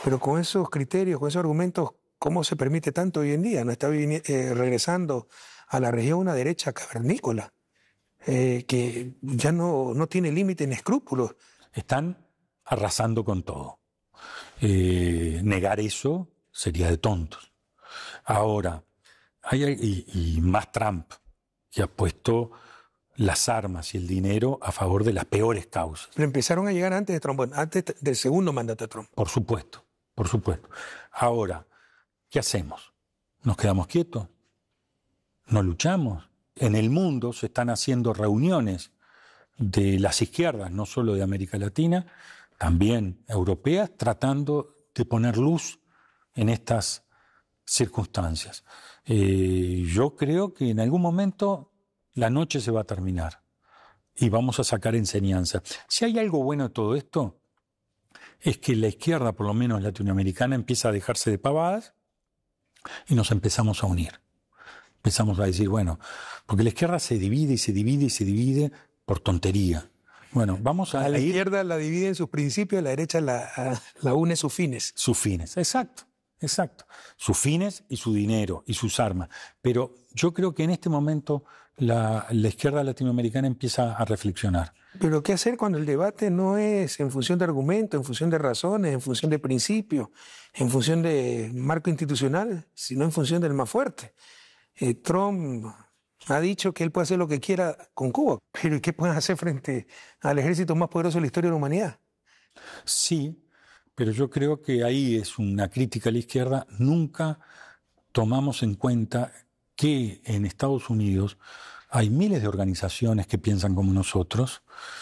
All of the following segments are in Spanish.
Pero con esos criterios, con esos argumentos, ¿cómo se permite tanto hoy en día? ¿No está regresando a la región una derecha cavernícola que ya no tiene límite ni escrúpulos? Están arrasando con todo. Negar eso sería de tontos. Ahora, y más Trump, que ha puesto las armas y el dinero a favor de las peores causas. Pero empezaron a llegar antes de Trump, antes del segundo mandato de Trump. Por supuesto, por supuesto. Ahora, ¿qué hacemos? ¿Nos quedamos quietos? ¿No luchamos? En el mundo se están haciendo reuniones de las izquierdas, no solo de América Latina, también europeas, tratando de poner luz en estas circunstancias. Yo creo que en algún momento la noche se va a terminar y vamos a sacar enseñanza. Si hay algo bueno de todo esto, es que la izquierda, por lo menos latinoamericana, empieza a dejarse de pavadas y nos empezamos a unir. Empezamos a decir, bueno, porque la izquierda se divide y se divide y se divide por tontería. Bueno, vamos a la ir... izquierda la divide en sus principios, la derecha la une sus fines. Sus fines, exacto. Exacto. Sus fines y su dinero y sus armas. Pero yo creo que en este momento la izquierda latinoamericana empieza a reflexionar. Pero ¿qué hacer cuando el debate no es en función de argumentos, en función de razones, en función de principios, en función de marco institucional, sino en función del más fuerte? Trump ha dicho que él puede hacer lo que quiera con Cuba, pero ¿qué pueden hacer frente al ejército más poderoso de la historia de la humanidad? Sí, pero yo creo que ahí es una crítica a la izquierda. Nunca tomamos en cuenta que en Estados Unidos hay miles de organizaciones que piensan como nosotros,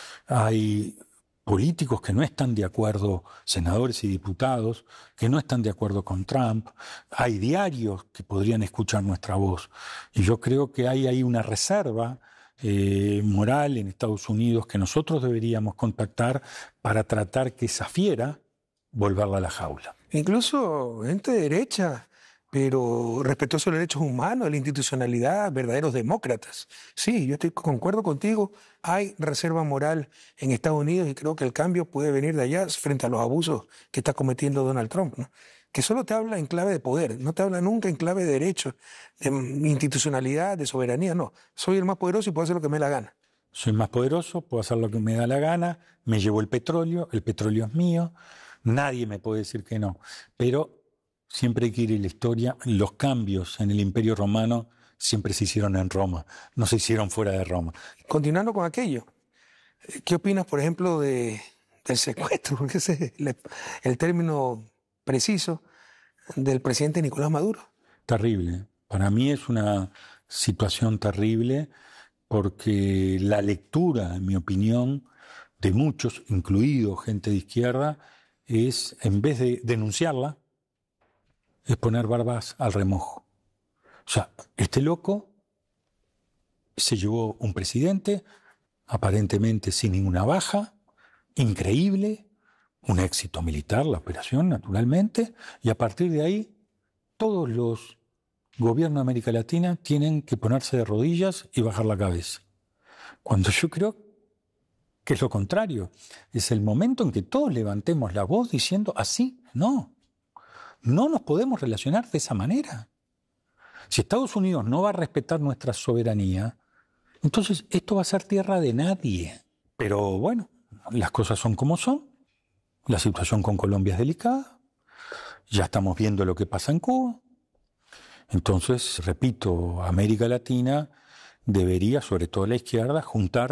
hay políticos que no están de acuerdo, senadores y diputados, que no están de acuerdo con Trump, hay diarios que podrían escuchar nuestra voz. Y yo creo que hay ahí una reserva moral en Estados Unidos que nosotros deberíamos contactar para tratar que esa fiera volverla a la jaula. Incluso gente de derecha, pero respetuoso de los derechos humanos, de la institucionalidad, verdaderos demócratas. Sí, yo concuerdo contigo, hay reserva moral en Estados Unidos y creo que el cambio puede venir de allá frente a los abusos que está cometiendo Donald Trump, ¿no? Que solo te habla en clave de poder, no te habla nunca en clave de derechos, de institucionalidad, de soberanía, no. Soy el más poderoso y puedo hacer lo que me dé la gana. Soy más poderoso, puedo hacer lo que me da la gana, me llevo el petróleo es mío, nadie me puede decir que no. Pero siempre hay que ir en la historia. Los cambios en el Imperio Romano siempre se hicieron en Roma, no se hicieron fuera de Roma. Continuando con aquello, ¿qué opinas, por ejemplo, del secuestro? Porque ese es el término preciso del presidente Nicolás Maduro. Terrible. Para mí es una situación terrible porque la lectura, en mi opinión, de muchos, incluido gente de izquierda, es, en vez de denunciarla, es poner barbas al remojo. O sea, este loco se llevó un presidente, aparentemente sin ninguna baja, increíble, un éxito militar, la operación, naturalmente, y a partir de ahí, todos los gobiernos de América Latina tienen que ponerse de rodillas y bajar la cabeza. Cuando yo creo que es lo contrario, es el momento en que todos levantemos la voz diciendo así, no nos podemos relacionar de esa manera. Si Estados Unidos no va a respetar nuestra soberanía, entonces esto va a ser tierra de nadie. Pero bueno, las cosas son como son, la situación con Colombia es delicada, ya estamos viendo lo que pasa en Cuba. Entonces, repito, América Latina debería, sobre todo la izquierda, juntar